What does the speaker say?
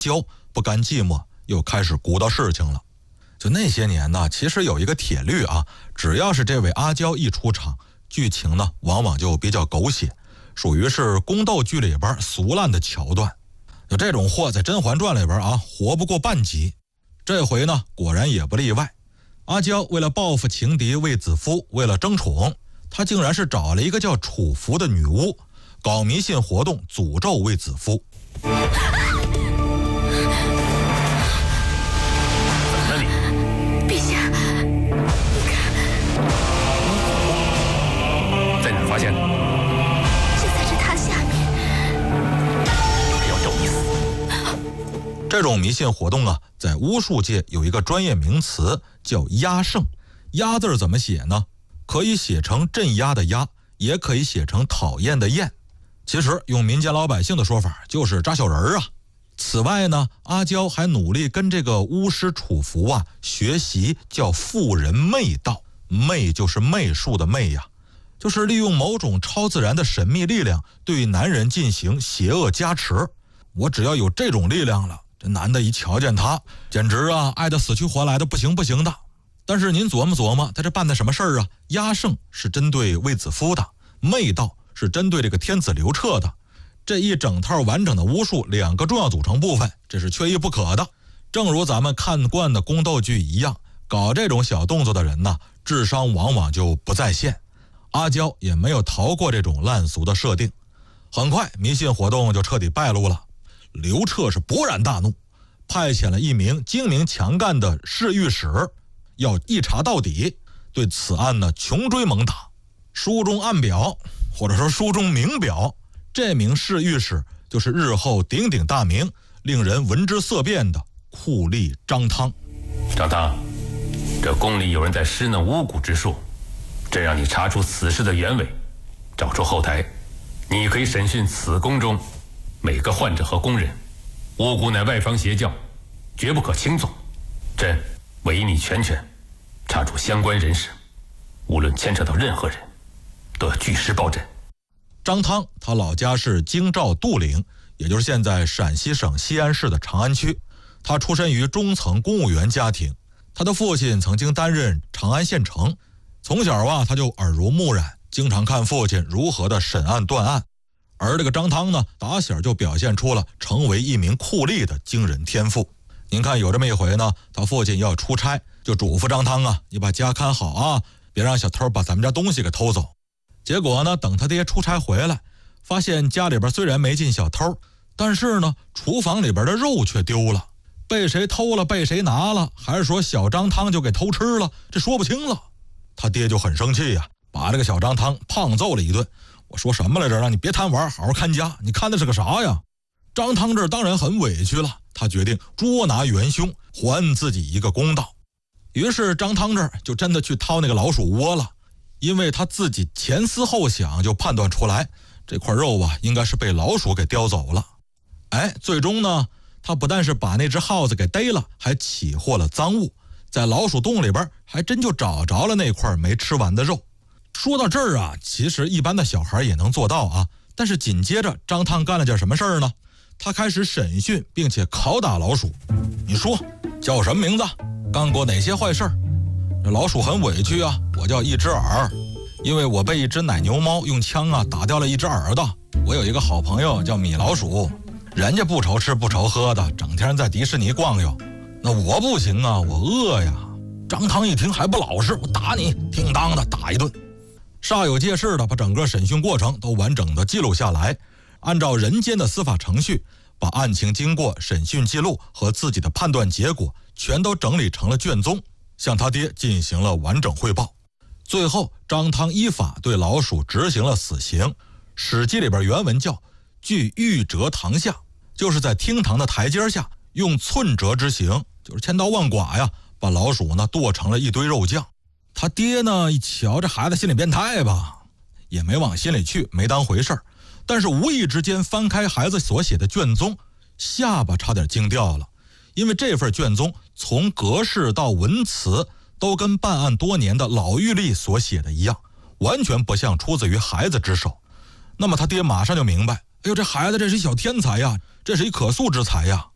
娇不甘寂寞，又开始鼓捣事情了。就那些年呢，其实有一个铁律啊，只要是这位阿娇一出场，剧情呢往往就比较狗血，属于是宫斗剧里边俗烂的桥段。就这种货在《甄嬛传》里边啊，活不过半集。这回呢，果然也不例外。阿娇为了报复情敌卫子夫，为了争宠，她竟然是找了一个叫楚服的女巫，搞迷信活动，诅咒卫子夫。 怎么了你？ 陛下，你看， 在哪儿发现的？ 就在这塔下面。 要咒你死！ 这种迷信活动啊，在巫术界有一个专业名词叫压胜。压字怎么写呢？可以写成镇压的压，也可以写成讨厌的厌。其实用民间老百姓的说法，就是扎小人儿啊。此外呢，阿娇还努力跟这个巫师楚服啊学习叫妇人媚道，媚就是媚术的媚呀，就是利用某种超自然的神秘力量对男人进行邪恶加持。我只要有这种力量了，这男的一瞧见他，简直啊爱得死去活来的不行不行的。但是您琢磨琢磨，他这办的什么事儿啊？压胜是针对卫子夫的，媚道是针对这个天子刘彻的。这一整套完整的巫术，两个重要组成部分，这是缺一不可的。正如咱们看惯的宫斗剧一样，搞这种小动作的人呢，智商往往就不在线。阿娇也没有逃过这种烂俗的设定。很快迷信活动就彻底败露了。刘彻是勃然大怒，派遣了一名精明强干的侍御史，要一查到底，对此案呢穷追猛打。书中暗表，或者说书中明表，这名侍御史就是日后鼎鼎大名、令人闻之色变的酷吏张汤。 张汤，这宫里有人在施弄巫蛊之术，朕让你查出此事的原委，找出后台，你可以审讯此宫中每个患者和工人。巫蛊乃外方邪教，绝不可轻纵。朕委你全权查处相关人士，无论牵扯到任何人，都要据实报朕。 张汤他老家是京兆杜陵，也就是现在陕西省西安市的长安区。他出身于中层公务员家庭，他的父亲曾经担任长安县丞。从小啊，他就耳濡目染，经常看父亲如何的审案断案。而这个张汤呢，打小就表现出了成为一名酷吏的惊人天赋。您看有这么一回呢，他父亲要出差，就嘱咐张汤啊，你把家看好啊，别让小偷把咱们家东西给偷走。结果呢，等他爹出差回来，发现家里边虽然没进小偷，但是呢，厨房里边的肉却丢了，被谁偷了，被谁拿了，还是说小张汤就给偷吃了，这说不清了。他爹就很生气呀，把这个小张汤胖揍了一顿。我说什么来着？让你别贪玩，好好看家，你看的是个啥呀？张汤这当然很委屈了，他决定捉拿元凶，还自己一个公道。于是张汤这就真的去掏那个老鼠窝了，因为他自己前思后想，就判断出来这块肉啊应该是被老鼠给叼走了。最终呢，他不但是把那只耗子给逮了，还起获了赃物，在老鼠洞里边还真就找着了那块没吃完的肉。说到这儿啊，其实一般的小孩也能做到啊，但是紧接着张汤干了件什么事儿呢？他开始审讯并且拷打老鼠。你说叫什么名字？干过哪些坏事？老鼠很委屈啊，我叫一只耳，因为我被一只奶牛猫用枪啊打掉了一只耳朵。我有一个好朋友叫米老鼠，人家不愁吃不愁喝的，整天在迪士尼逛悠，那我不行啊，我饿呀。张汤一听还不老实，我打你，叮当的打一顿。煞有介事的把整个审讯过程都完整的记录下来，按照人间的司法程序，把案情经过、审讯记录和自己的判断结果全都整理成了卷宗，向他爹进行了完整汇报。最后张汤依法对老鼠执行了死刑。史记里边原文叫据玉折堂下，就是在厅堂的台阶下用寸折之刑，就是千刀万剐呀，把老鼠呢剁成了一堆肉酱。他爹呢一瞧这孩子心理变态吧，也没往心里去，没当回事儿。但是无意之间翻开孩子所写的卷宗，下巴差点惊掉了，因为这份卷宗从格式到文词都跟办案多年的老狱吏所写的一样，完全不像出自于孩子之手。那么他爹马上就明白，哎呦，这孩子这是一小天才呀，这是一可塑之才呀。